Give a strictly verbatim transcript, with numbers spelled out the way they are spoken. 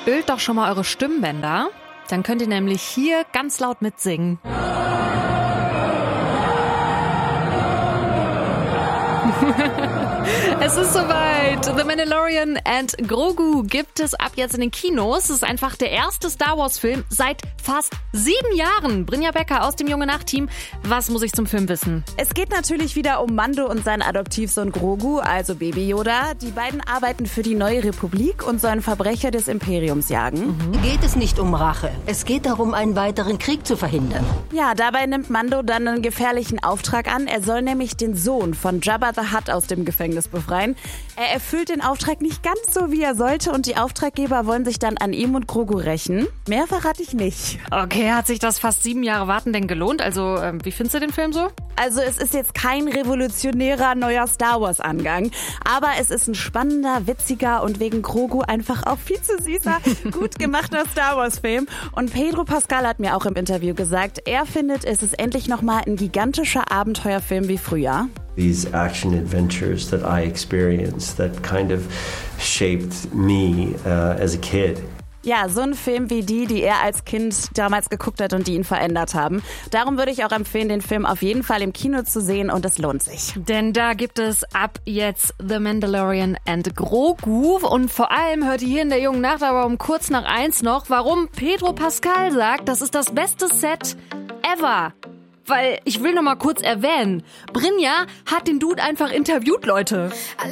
ölt doch schon mal eure Stimmbänder. Dann könnt ihr nämlich hier ganz laut mitsingen. Es ist soweit. The Mandalorian and Grogu gibt es ab jetzt in den Kinos. Es ist einfach der erste Star Wars Film seit fast sieben Jahren. Brynja Becker aus dem Junge Nacht-Team. Was muss ich zum Film wissen? Es geht natürlich wieder um Mando und seinen Adoptivsohn Grogu, also Baby Yoda. Die beiden arbeiten für die neue Republik und sollen Verbrecher des Imperiums jagen. Mhm. Geht es nicht um Rache. Es geht darum, einen weiteren Krieg zu verhindern. Ja, dabei nimmt Mando dann einen gefährlichen Auftrag an. Er soll nämlich den Sohn von Jabba the Hutt aus dem Gefängnis befreien. Er erfüllt den Auftrag nicht ganz so, wie er sollte, und die Auftraggeber wollen sich dann an ihm und Grogu rächen. Mehr verrate ich nicht. Okay, hat sich das fast sieben Jahre Warten denn gelohnt? Also, äh, wie findest du den Film so? Also, es ist jetzt kein revolutionärer neuer Star Wars-Angang, aber es ist ein spannender, witziger und wegen Grogu einfach auch viel zu süßer, gut gemachter Star Wars-Film. Und Pedro Pascal hat mir auch im Interview gesagt, er findet, es ist endlich nochmal ein gigantischer Abenteuerfilm wie früher. These action adventures that I experienced that kind of shaped me uh, as a kid. Ja, so ein Film wie die, die er als Kind damals geguckt hat und die ihn verändert haben. Darum würde ich auch empfehlen, den Film auf jeden Fall im Kino zu sehen, und es lohnt sich. Denn da gibt es ab jetzt The Mandalorian and Grogu, und vor allem hört ihr hier in der Jungen Nacht aber um kurz nach eins noch, warum Pedro Pascal sagt, das ist das beste Set ever. Weil, ich will noch mal kurz erwähnen, Brynja hat den Dude einfach interviewt, Leute.